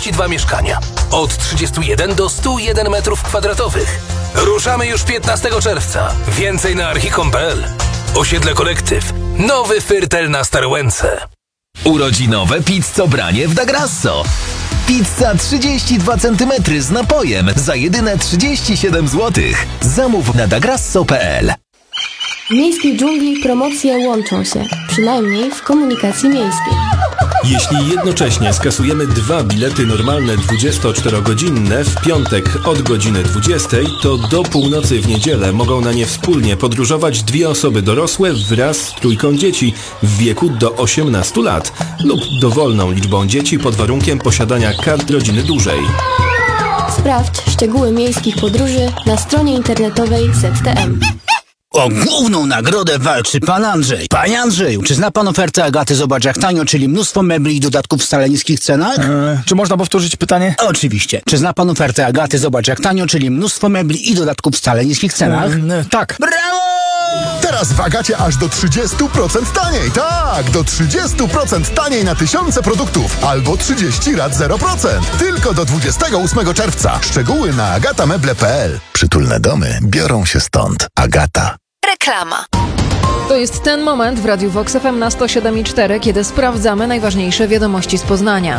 32 mieszkania. Od 31 do 101 metrów kwadratowych. Ruszamy już 15 czerwca. Więcej na archicom.pl. Osiedle Kolektyw. Nowy Fyrtel na Starłęce. Urodzinowe pizzobranie w Da Grasso. Pizza 32 cm z napojem za jedyne 37 zł. Zamów na dagrasso.pl. W miejskiej dżungli promocje łączą się, przynajmniej w komunikacji miejskiej. Jeśli jednocześnie skasujemy 2 bilety normalne 24-godzinne w piątek od godziny 20, to do północy w niedzielę mogą na nie wspólnie podróżować 2 osoby dorosłe wraz z 3 dzieci w wieku do 18 lat lub dowolną liczbą dzieci pod warunkiem posiadania kart rodziny dużej. Sprawdź szczegóły miejskich podróży na stronie internetowej ZTM. O główną nagrodę walczy pan Andrzej. Panie Andrzeju, czy zna pan ofertę Agaty Zobacz jak tanio, czyli mnóstwo mebli i dodatków w wcale niskich cenach? Czy można powtórzyć pytanie? Oczywiście. Czy zna pan ofertę Agaty Zobacz jak tanio, czyli mnóstwo mebli i dodatków w wcale niskich cenach? Tak. Brawo! Teraz w Agacie aż do 30% taniej. Tak, do 30% taniej na tysiące produktów. Albo 30 rat 0%. Tylko do 28 czerwca. Szczegóły na agatameble.pl. Przytulne domy biorą się stąd. Agata. Reklama. To jest ten moment w Radiu Vox FM na 107,4, kiedy sprawdzamy najważniejsze wiadomości z Poznania.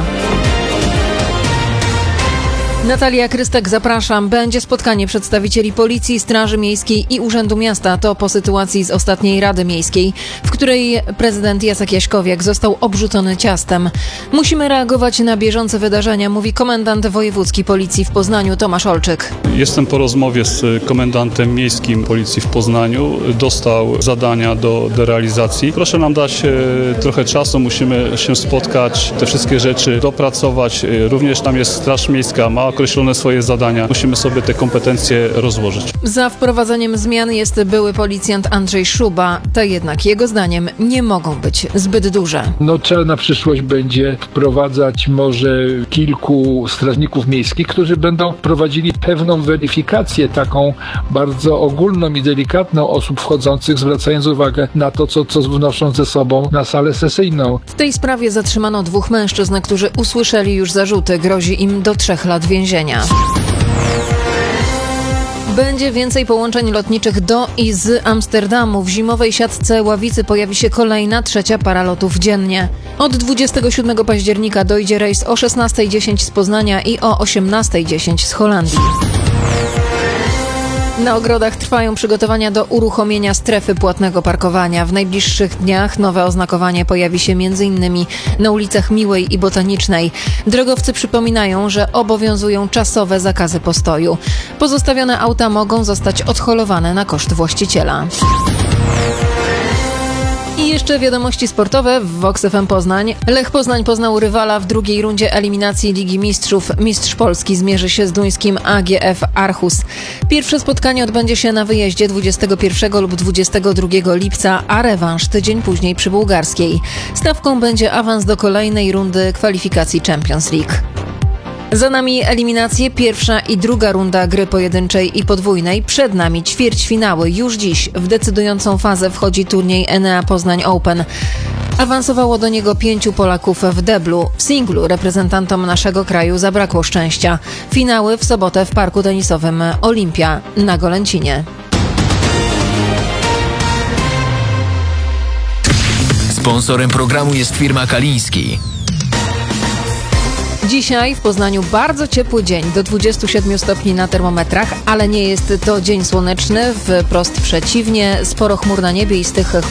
Natalia Krystek, zapraszam. Będzie spotkanie przedstawicieli Policji, Straży Miejskiej i Urzędu Miasta. To po sytuacji z ostatniej Rady Miejskiej, w której prezydent Jacek Jaśkowiak został obrzucony ciastem. Musimy reagować na bieżące wydarzenia, mówi komendant wojewódzki Policji w Poznaniu Tomasz Olczyk. Jestem po rozmowie z komendantem miejskim Policji w Poznaniu. Dostał zadania do realizacji. Proszę nam dać trochę czasu, musimy się spotkać, te wszystkie rzeczy dopracować. Również tam jest Straż Miejska, ma określone swoje zadania. Musimy sobie te kompetencje rozłożyć. Za wprowadzeniem zmian jest były policjant Andrzej Szuba. Te jednak jego zdaniem nie mogą być zbyt duże. Trzeba na przyszłość będzie wprowadzać może kilku strażników miejskich, którzy będą prowadzili pewną weryfikację taką bardzo ogólną i delikatną osób wchodzących, zwracając uwagę na to, co wnoszą ze sobą na salę sesyjną. W tej sprawie zatrzymano 2 mężczyzn, którzy usłyszeli już zarzuty. Grozi im do 3 lat więzienia. Będzie więcej połączeń lotniczych do i z Amsterdamu. W zimowej siatce ławicy pojawi się kolejna 3. para lotów dziennie. Od 27 października dojdzie rejs o 16:10 z Poznania i o 18:10 z Holandii. Na ogrodach trwają przygotowania do uruchomienia strefy płatnego parkowania. W najbliższych dniach nowe oznakowanie pojawi się m.in. na ulicach Miłej i Botanicznej. Drogowcy przypominają, że obowiązują czasowe zakazy postoju. Pozostawione auta mogą zostać odholowane na koszt właściciela. I jeszcze wiadomości sportowe w Vox FM Poznań. Lech Poznań poznał rywala w drugiej rundzie eliminacji Ligi Mistrzów. Mistrz Polski zmierzy się z duńskim AGF Aarhus. Pierwsze spotkanie odbędzie się na wyjeździe 21 lub 22 lipca, a rewanż tydzień później przy bułgarskiej. Stawką będzie awans do kolejnej rundy kwalifikacji Champions League. Za nami eliminacje, pierwsza i druga runda gry pojedynczej i podwójnej. Przed nami ćwierćfinały. Już dziś w decydującą fazę wchodzi turniej Enea Poznań Open. Awansowało do niego 5 Polaków w deblu. W singlu reprezentantom naszego kraju zabrakło szczęścia. Finały w sobotę w parku tenisowym Olimpia na Golęcinie. Sponsorem programu jest firma Kaliński. Dzisiaj w Poznaniu bardzo ciepły dzień, do 27 stopni na termometrach, ale nie jest to dzień słoneczny, wprost przeciwnie, sporo chmur na niebie i z tych chmur